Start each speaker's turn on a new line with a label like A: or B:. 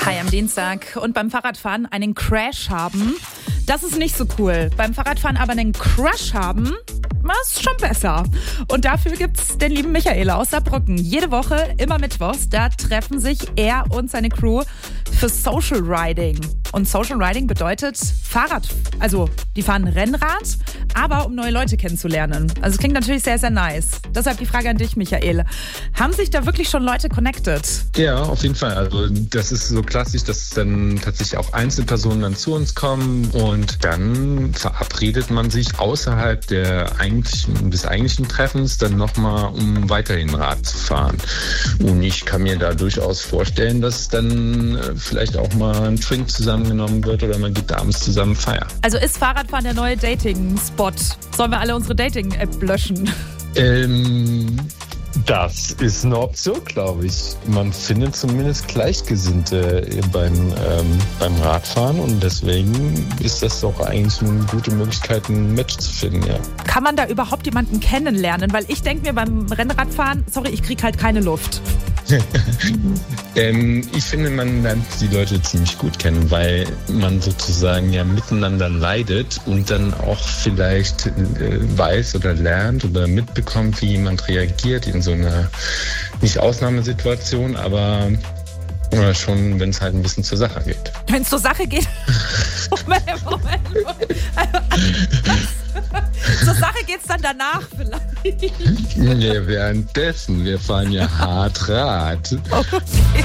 A: Hi am Dienstag. Und beim Fahrradfahren einen Crash haben, das ist nicht so cool. Beim Fahrradfahren aber einen Crush haben, das ist schon besser. Und dafür gibt's den lieben Michael aus Saarbrücken. Jede Woche, immer mittwochs, da treffen sich er und seine Crew für Social Riding. Und Social Riding bedeutet Fahrrad. Also, die fahren Rennrad, aber um neue Leute kennenzulernen. Also, es klingt natürlich sehr, sehr nice. Deshalb die Frage an dich, Michael. Haben sich da wirklich schon Leute connected?
B: Ja, auf jeden Fall. Also, das ist so klassisch, dass dann tatsächlich auch Einzelpersonen dann zu uns kommen und dann verabredet man sich außerhalb des eigentlichen Treffens dann nochmal, um weiterhin Rad zu fahren. Und ich kann mir da durchaus vorstellen, dass dann vielleicht auch mal ein Drink zusammengenommen wird oder man geht abends zusammen feiern.
A: Also ist Fahrradfahren der neue Dating-Spot? Sollen wir alle unsere Dating-App löschen?
B: Das ist eine Option, glaube ich. Man findet zumindest Gleichgesinnte beim Radfahren und deswegen ist das doch eigentlich eine gute Möglichkeit, ein Match zu finden, ja.
A: Kann man da überhaupt jemanden kennenlernen? Weil ich denke mir beim Rennradfahren, ich kriege halt keine Luft.
B: Ich finde, man lernt die Leute ziemlich gut kennen, weil man sozusagen ja miteinander leidet und dann auch vielleicht weiß oder lernt oder mitbekommt, wie jemand reagiert in so einer, nicht Ausnahmesituation, aber schon, wenn es halt ein bisschen zur Sache geht.
A: Wenn es zur Sache geht? Moment. Zur Sache geht's dann danach vielleicht.
B: Nee, währenddessen. Wir fahren ja hart Rad.
A: Okay.